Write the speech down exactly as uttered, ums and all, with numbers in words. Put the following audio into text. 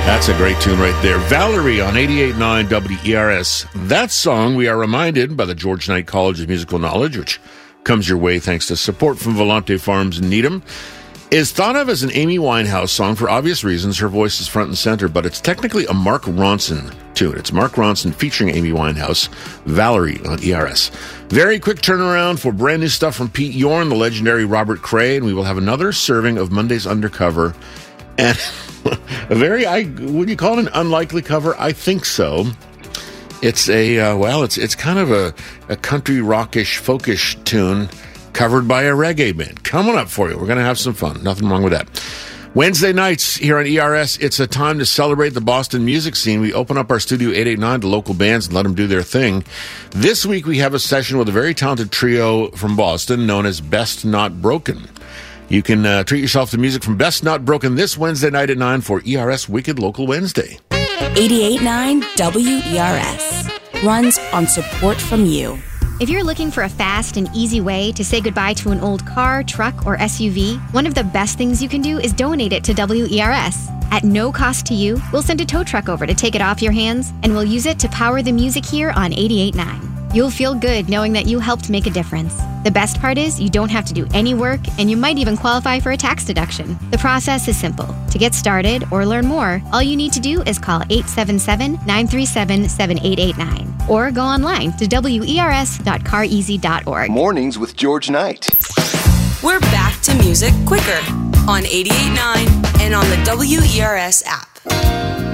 That's a great tune right there. Valerie on eighty-eight point nine W E R S. That song, we are reminded by the George Knight College of Musical Knowledge, which comes your way thanks to support from Volante Farms in Needham, is thought of as an Amy Winehouse song for obvious reasons. Her voice is front and center, but it's technically a Mark Ronson tune. It's Mark Ronson featuring Amy Winehouse, Valerie on E R S. Very quick turnaround for brand new stuff from Pete Yorn, the legendary Robert Cray, and we will have another serving of Monday's Undercover. And a very, I would you call it an unlikely cover? I think so. It's a, uh, well, it's it's kind of a, a country rockish, folkish tune covered by a reggae band. Coming up for you. We're going to have some fun. Nothing wrong with that. Wednesday nights here on E R S, it's a time to celebrate the Boston music scene. We open up our Studio eight eighty-nine to local bands and let them do their thing. This week we have a session with a very talented trio from Boston known as Best Not Broken. You can uh, treat yourself to music from Best Not Broken this Wednesday night at nine for E R S Wicked Local Wednesday. eighty-eight point nine W E R S runs on support from you. If you're looking for a fast and easy way to say goodbye to an old car, truck, or S U V, one of the best things you can do is donate it to W E R S. At no cost to you, we'll send a tow truck over to take it off your hands, and we'll use it to power the music here on eighty-eight point nine. You'll feel good knowing that you helped make a difference. The best part is you don't have to do any work, and you might even qualify for a tax deduction. The process is simple. To get started or learn more, all you need to do is call eight seven seven, nine three seven, seven eight eight nine or go online to W E R S dot car easy dot org. Mornings with George Knight. We're back to music quicker on eighty-eight point nine and on the W E R S app.